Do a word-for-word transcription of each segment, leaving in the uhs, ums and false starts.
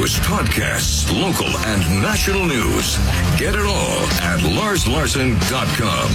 videos, podcasts, local and national news. Get it all at lars larson dot com.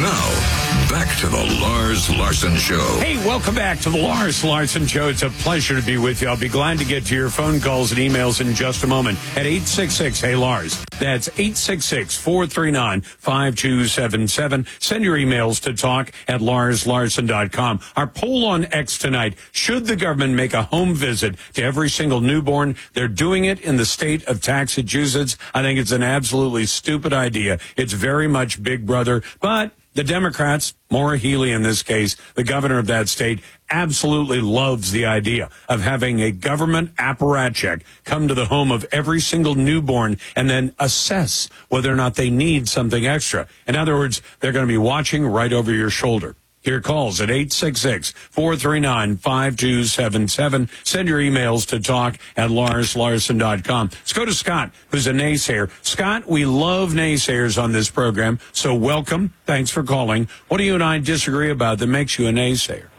Now, back to the Lars Larson Show. Hey, welcome back to the Lars Larson Show. It's a pleasure to be with you. I'll be glad to get to your phone calls and emails in just a moment at eight six six, hey Lars. That's eight six six, four three nine, five two seven seven. Send your emails to talk at lars larson dot com. Our poll on X tonight, should the government make a home visit to every single newborn? They're doing it in the state of Massachusetts. I think it's an absolutely stupid idea. It's very much Big Brother, but the Democrats, Maura Healey in this case, the governor of that state, absolutely loves the idea of having a government apparatchik come to the home of every single newborn and then assess whether or not they need something extra. In other words, they're going to be watching right over your shoulder. Your calls at eight six six, four three nine, five two seven seven. Send your emails to talk at lars larson dot com. Let's go to Scott, who's a naysayer. Scott, we love naysayers on this program, so welcome. Thanks for calling. What do you and I disagree about that makes you a naysayer?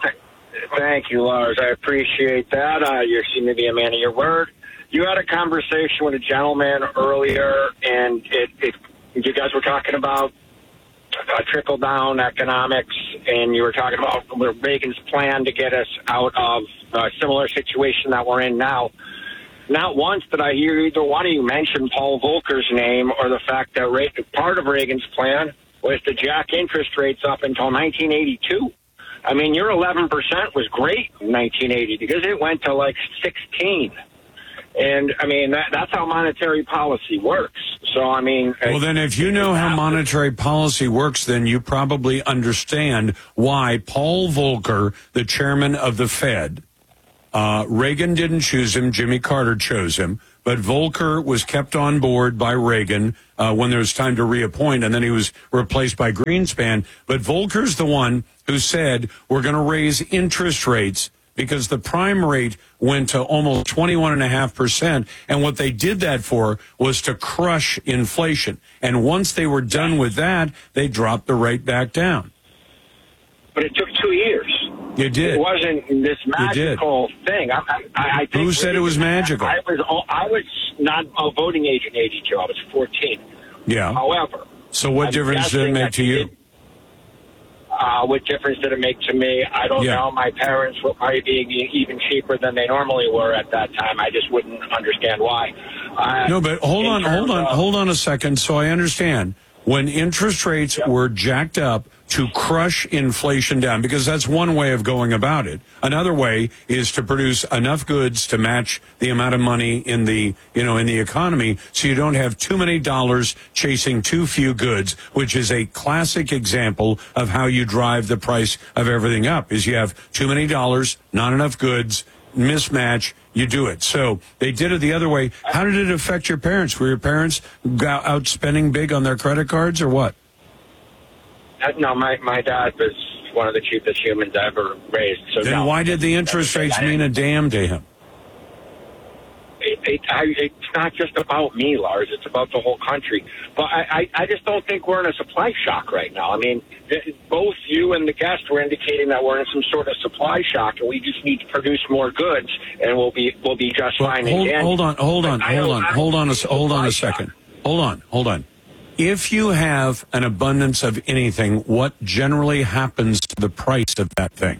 Thank you, Lars. I appreciate that. Uh, you seem to be a man of your word. You had a conversation with a gentleman earlier, and it, it, you guys were talking about uh, trickle-down economics, and you were talking about Reagan's plan to get us out of a similar situation that we're in now. Not once did I hear either one of you mention Paul Volcker's name or the fact that Reagan, part of Reagan's plan was to jack interest rates up until nineteen eighty-two. I mean, your eleven percent was great in nineteen eighty because it went to like sixteen. And, I mean, that, that's how monetary policy works. So, I mean... Well, then if you know how monetary policy works, then you probably understand why Paul Volcker, the chairman of the Fed, uh, Reagan didn't choose him, Jimmy Carter chose him, but Volcker was kept on board by Reagan uh, when there was time to reappoint, and then he was replaced by Greenspan. But Volcker's the one who said, we're going to raise interest rates because the prime rate went to almost twenty-one point five percent. And what they did that for was to crush inflation. And once they were done with that, they dropped the rate back down. But it took two years. You did. It wasn't this magical thing. I, I, I think Who said it was magical? I was, I was not a voting age in eighty-two. I was fourteen. Yeah. However. So what I'm difference did it make to you? It, Uh, what difference did it make to me? I don't yeah. know. My parents were probably being even cheaper than they normally were at that time. I just wouldn't understand why. Uh, no, but hold on, hold on, of, hold on a second. So I understand. When interest rates yeah. were jacked up to crush inflation down, because that's one way of going about it. Another way is to produce enough goods to match the amount of money in the, you know, in the economy, so you don't have too many dollars chasing too few goods, which is a classic example of how you drive the price of everything up, is you have too many dollars, not enough goods, mismatch, you do it. So they did it the other way. How did it affect your parents? Were your parents out spending big on their credit cards or what? No, my, my dad was one of the cheapest humans I ever raised. So then no, why did the interest rates mean a damn to him? It, it, I, it's not just about me, Lars. It's about the whole country. But I, I, I just don't think we're in a supply shock right now. I mean, both you and the guest were indicating that we're in some sort of supply shock, and we just need to produce more goods, and we'll be we'll be just well, fine. Hold, again. hold on, hold on, I, hold I on, hold on, a, hold on a second. Hold on, hold on. If you have an abundance of anything, what generally happens to the price of that thing?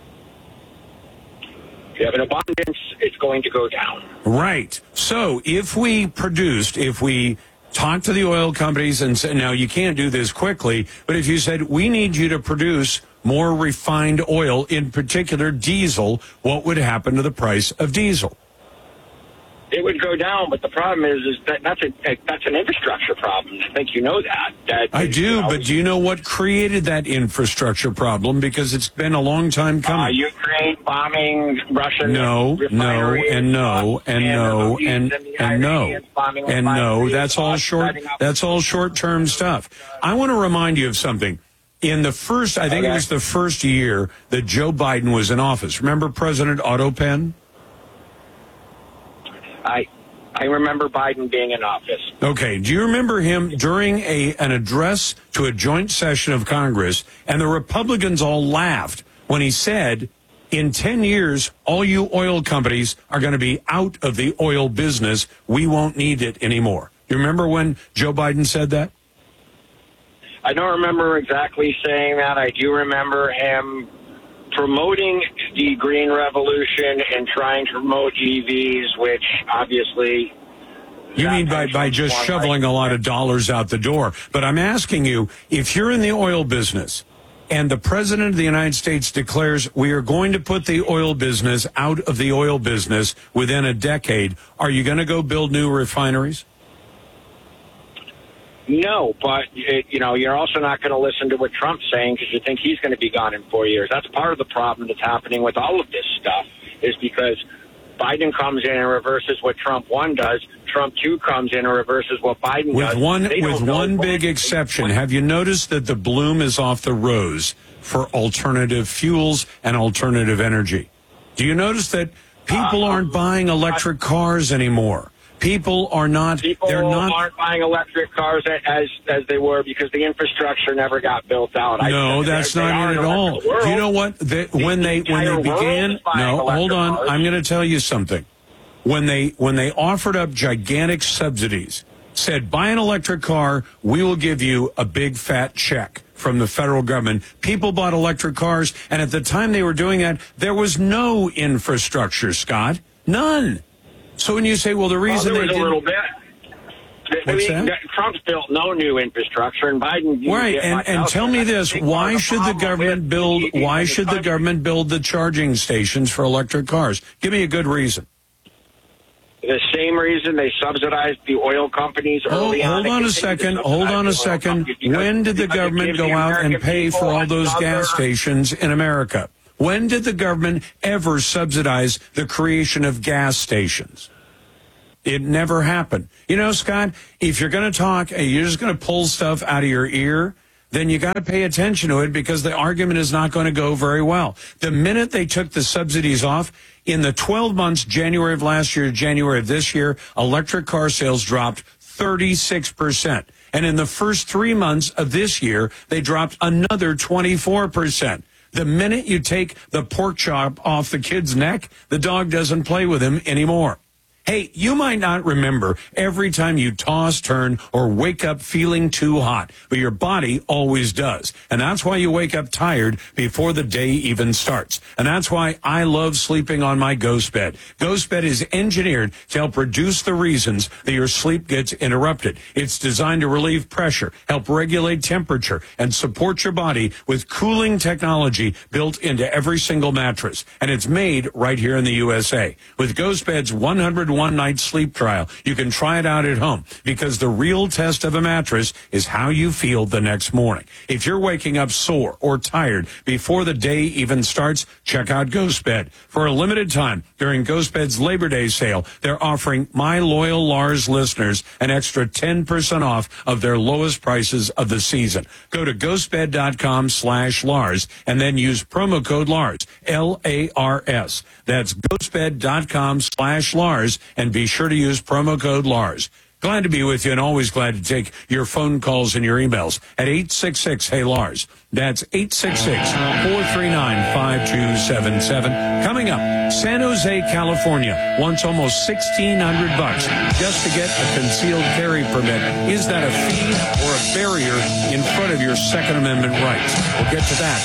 If you have an abundance, it's going to go down. Right. So if we produced, if we talked to the oil companies and said, now you can't do this quickly, but if you said, we need you to produce more refined oil, in particular diesel, what would happen to the price of diesel? It would go down, but the problem is, is that that's a that's an infrastructure problem. I think you know that. that I do, you know, but do you know what created that infrastructure problem? Because it's been a long time coming. Uh, Ukraine bombing, Russian no, no, and no, and no, and and no, and no. That's all short. That's all short-term stuff. I want to remind you of something. In the first, I think okay. it was the first year that Joe Biden was in office. Remember President Otto Penn? I I remember Biden being in office. Okay. Do you remember him during a an address to a joint session of Congress, and the Republicans all laughed when he said, In ten years, all you oil companies are going to be out of the oil business. We won't need it anymore. You remember when Joe Biden said that? I don't remember exactly saying that. I do remember him promoting the green revolution and trying to promote E Vs, which obviously... You mean by, by just shoveling a lot of dollars out the door. But I'm asking you, if you're in the oil business and the president of the United States declares we are going to put the oil business out of the oil business within a decade, are you going to go build new refineries? No, but, you know, you're also not going to listen to what Trump's saying because you think he's going to be gone in four years. That's part of the problem that's happening with all of this stuff is because Biden comes in and reverses what Trump one does. Trump two comes in and reverses what Biden with does. One, with one big exception. Have you noticed that the bloom is off the rose for alternative fuels and alternative energy? Do you notice that people uh, aren't buying electric cars anymore? People are not. People they're not, aren't buying electric cars as as they were because the infrastructure never got built out. No, I, that's they, not they it at all. Do you know what? They, the, when they the when they began, no, hold on. Cars. I'm going to tell you something. When they when they offered up gigantic subsidies, said buy an electric car, we will give you a big fat check from the federal government. People bought electric cars, and at the time they were doing that, there was no infrastructure, Scott, none. So when you say, well, the reason well, there was they a didn't... little bit. What's I mean, that? Trump's built no new infrastructure, and Biden... Right, and, and tell me this, why should the government build, why should the government build the charging stations for electric cars? Give me a good reason. The same reason they subsidized the oil companies early on. Hold on a second, hold on a second. When did the government go out and pay for all those gas stations in America? When did the government ever subsidize the creation of gas stations? It never happened. You know, Scott, if you're going to talk and you're just going to pull stuff out of your ear, then you got to pay attention to it because the argument is not going to go very well. The minute they took the subsidies off, in the twelve months, January of last year, January of this year, electric car sales dropped thirty-six percent. And in the first three months of this year, they dropped another twenty-four percent. The minute you take the pork chop off the kid's neck, the dog doesn't play with him anymore. Hey, you might not remember every time you toss, turn, or wake up feeling too hot, but your body always does. And that's why you wake up tired before the day even starts. And that's why I love sleeping on my Ghost Bed. Ghost Bed is engineered to help reduce the reasons that your sleep gets interrupted. It's designed to relieve pressure, help regulate temperature, and support your body with cooling technology built into every single mattress. And it's made right here in the U S A. With Ghost Bed's one hundred one night sleep trial, you can try it out at home because the real test of a mattress is how you feel the next morning. If you're waking up sore or tired before the day even starts, check out Ghost Bed. For a limited time during Ghost Bed's Labor Day sale, they're offering my loyal Lars listeners an extra ten percent off of their lowest prices of the season. Go to ghostbed.com slash Lars and then use promo code Lars, L A R S. That's ghostbed.com slash Lars. And be sure to use promo code Lars. Glad to be with you and always glad to take your phone calls and your emails at eight six six, hey Lars. That's eight six six, four three nine, five two seven seven. Coming up, San Jose, California wants almost sixteen hundred bucks just to get a concealed carry permit. Is that a fee or a barrier in front of your Second Amendment rights? We'll get to that